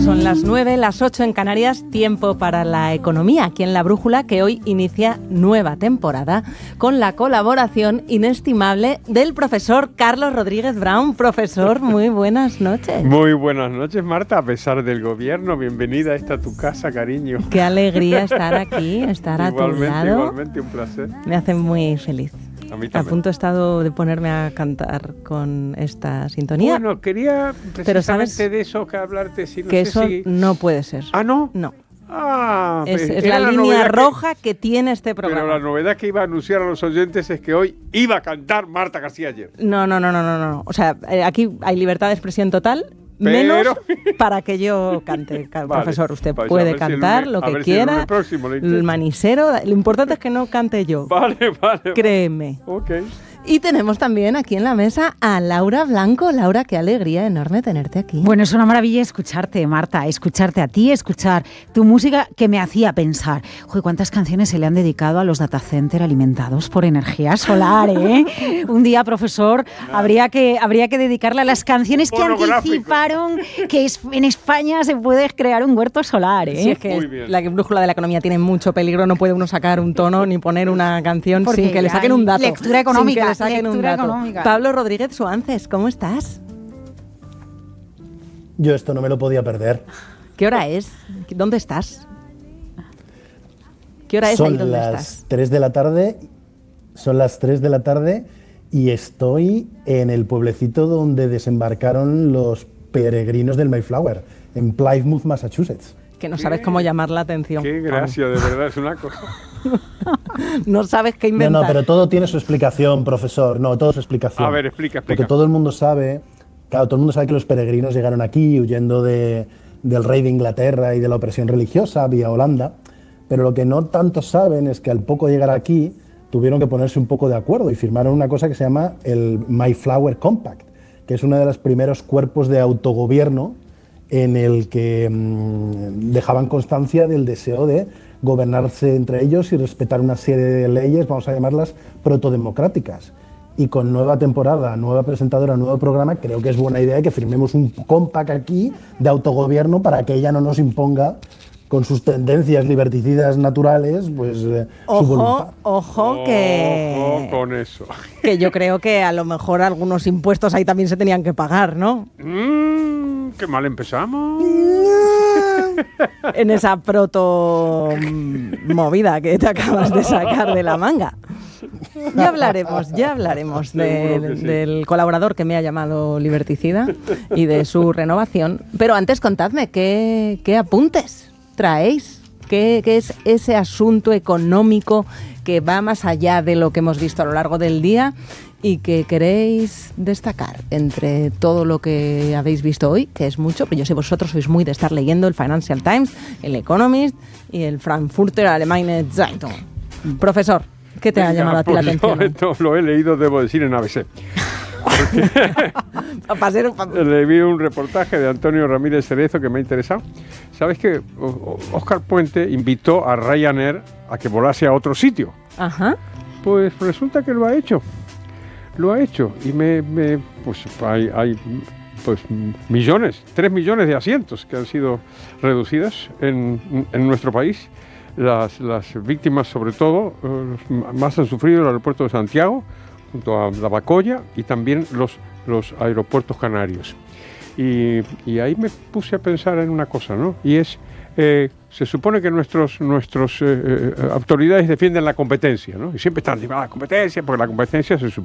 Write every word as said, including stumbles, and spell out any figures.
Son las nueve, las ocho en Canarias, tiempo para la economía, aquí en La Brújula, que hoy inicia nueva temporada con la colaboración inestimable del profesor Carlos Rodríguez Brown. Profesor, muy buenas noches. Muy buenas noches, Marta, a pesar del gobierno. Bienvenida a esta tu casa, cariño. Qué alegría estar aquí, estar a tu lado. Igualmente, un placer. Me hace muy feliz. A mí también. A punto he estado de ponerme a cantar con esta sintonía. Bueno, quería precisamente pero sabes de eso que hablarte. Si no que sé eso si... no puede ser. ¿Ah, no? No. Ah, es, es la, la línea roja que... que tiene este programa. Pero la novedad que iba a anunciar a los oyentes es que hoy iba a cantar Marta García ayer. No, no, no, no, no, no. O sea, aquí hay libertad de expresión total. Pero... Menos para que yo cante, vale, profesor. Usted pues puede cantar si lunes, lo que quiera, si el, próximo, el manisero. Lo importante es que no cante yo. Vale, vale. Créeme. Ok. Y tenemos también aquí en la mesa a Laura Blanco. Laura, qué alegría enorme tenerte aquí. Bueno, es una maravilla escucharte, Marta, escucharte a ti, escuchar tu música que me hacía pensar, joder, ¿cuántas canciones se le han dedicado a los data center alimentados por energía solar, eh? Un día, profesor, habría que, habría que dedicarle a las canciones que anticiparon que es, en España se puede crear un huerto solar, ¿eh? Sí, es que la brújula de la economía tiene mucho peligro, no puede uno sacar un tono ni poner una canción porque sin que le saquen un dato. Lectura económica. Saquen un dato. Económica. Pablo Rodríguez Suances, ¿cómo estás? Yo esto no me lo podía perder. ¿Qué hora es? ¿Dónde estás? ¿Qué hora es son ahí donde las estás? tres de la tarde, son las tres de la tarde y estoy en el pueblecito donde desembarcaron los peregrinos del Mayflower, en Plymouth, Massachusetts. Que no sabes cómo llamar la atención. Qué gracia, de verdad, es una cosa. No sabes qué inventar. No, no, pero todo tiene su explicación, profesor. No, todo su explicación. A ver, explica, explica. Porque todo el mundo sabe, claro, todo el mundo sabe que los peregrinos llegaron aquí huyendo de, del rey de Inglaterra y de la opresión religiosa vía Holanda, pero lo que no tanto saben es que al poco llegar aquí tuvieron que ponerse un poco de acuerdo y firmaron una cosa que se llama el Mayflower Compact, que es uno de los primeros cuerpos de autogobierno en el que mmm, dejaban constancia del deseo de gobernarse entre ellos y respetar una serie de leyes, vamos a llamarlas protodemocráticas. Y con nueva temporada, nueva presentadora, nuevo programa, creo que es buena idea que firmemos un compact aquí de autogobierno para que ella no nos imponga con sus tendencias liberticidas naturales, pues eh, ojo, su voluntad. Ojo, que... Ojo con eso. Que yo creo que a lo mejor algunos impuestos ahí también se tenían que pagar, ¿no? Mm, qué mal empezamos. En esa proto movida que te acabas de sacar de la manga. Ya hablaremos, ya hablaremos de, sí. del colaborador que me ha llamado liberticida y de su renovación. Pero antes contadme, ¿qué, qué apuntes traéis? ¿Qué, ¿Qué es ese asunto económico que va más allá de lo que hemos visto a lo largo del día y que queréis destacar entre todo lo que habéis visto hoy, que es mucho, pero yo sé vosotros sois muy de estar leyendo el Financial Times, el Economist y el Frankfurter Allgemeine Zeitung? Profesor, ¿qué te Venga, ha llamado a ti pues la atención? Yo esto lo he leído, debo decir, en A B C. Le vi un reportaje de Antonio Ramírez Cerezo que me ha interesado. ¿Sabes que Óscar Puente invitó a Ryanair a que volase a otro sitio? Ajá. Pues resulta que lo ha hecho. Lo ha hecho. Y me, me pues hay, hay pues millones, tres millones de asientos que han sido reducidas en, en nuestro país. Las, las víctimas, sobre todo, eh, más han sufrido el aeropuerto de Santiago, junto a La Bacoya, y también los, los aeropuertos canarios. Y, y ahí me puse a pensar en una cosa, ¿no? Y es, eh, se supone que nuestros, nuestros eh, eh, autoridades defienden la competencia, ¿no? Y siempre están diciendo, ah, la competencia, porque la competencia se supone